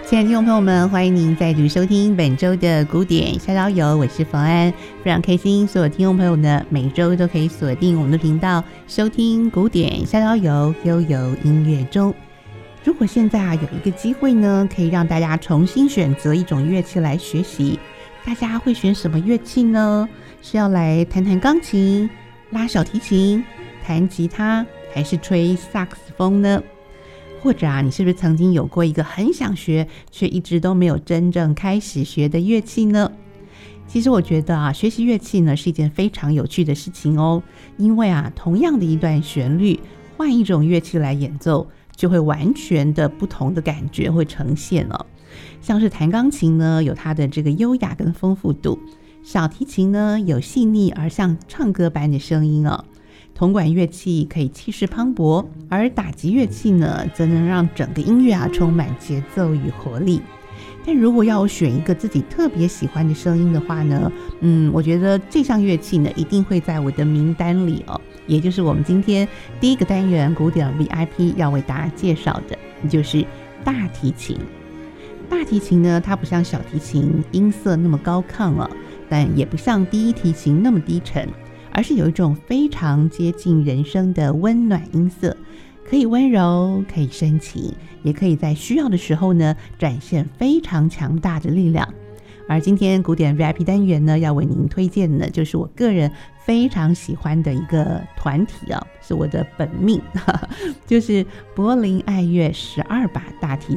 亲爱的听众朋友们，欢迎您再度收听本周的古典逍遥游，我是冯安，非常开心所有听众朋友呢每周都可以锁定我们的频道收听古典逍遥游，悠游音乐中。如果现在有一个机会呢，可以让大家重新选择一种乐器来学习，大家会选什么乐器呢？是要来弹弹钢琴、拉小提琴、弹吉他，还是吹萨克斯风呢？或者你是不是曾经有过一个很想学却一直都没有真正开始学的乐器呢？其实我觉得学习乐器呢是一件非常有趣的事情哦，因为同样的一段旋律，换一种乐器来演奏，就会完全的不同的感觉会呈现了。像是弹钢琴呢，有它的这个优雅跟丰富度；小提琴呢，有细腻而像唱歌般的声音哦。铜管乐器可以气势磅礴，而打击乐器呢，则能让整个音乐充满节奏与活力。但如果要选一个自己特别喜欢的声音的话呢，我觉得这项乐器呢，一定会在我的名单里哦。也就是我们今天第一个单元古典 VIP 要为大家介绍的，就是大提琴。大提琴呢，它不像小提琴音色那么高亢了，但也不像第一提琴那么低沉，而是有一种非常接近人声的温暖音色，可以温柔，可以深情，也可以在需要的时候呢，展现非常强大的力量。而今天古典 VIP 单元呢，要为您推荐的就是我个人非常喜欢的一个团体是我的本命就是柏林爱乐12把大提